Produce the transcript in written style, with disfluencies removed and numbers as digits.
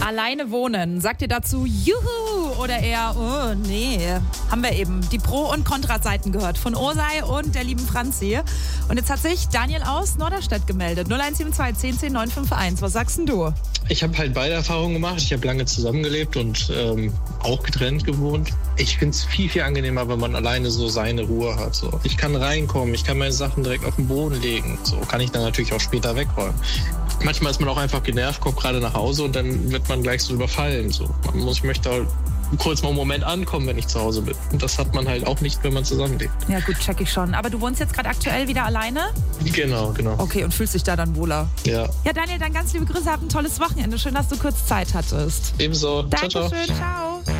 Alleine wohnen. Sagt ihr dazu Juhu oder eher oh nee? Haben wir eben die Pro- und Kontraseiten gehört von Osei und der lieben Franzi. Und jetzt hat sich Daniel aus Norderstedt gemeldet. 0172 10 10 951. Was sagst denn du? Ich habe halt beide Erfahrungen gemacht. Ich habe lange zusammengelebt und auch getrennt gewohnt. Ich finde es viel, viel angenehmer, wenn man alleine so seine Ruhe hat. So. Ich kann reinkommen, ich kann meine Sachen direkt auf den Boden legen. So kann ich dann natürlich auch später wegräumen. Manchmal ist man auch einfach genervt, kommt gerade nach Hause und dann wird man gleich so überfallen. So. Ich möchte halt kurz mal einen Moment ankommen, wenn ich zu Hause bin. Und das hat man halt auch nicht, wenn man zusammenlebt. Ja gut, check ich schon. Aber du wohnst jetzt gerade aktuell wieder alleine? Genau. Okay, und fühlst dich da dann wohler? Ja. Ja, Daniel, dann ganz liebe Grüße, hab ein tolles Wochenende. Schön, dass du kurz Zeit hattest. Ebenso. Dankeschön, ciao.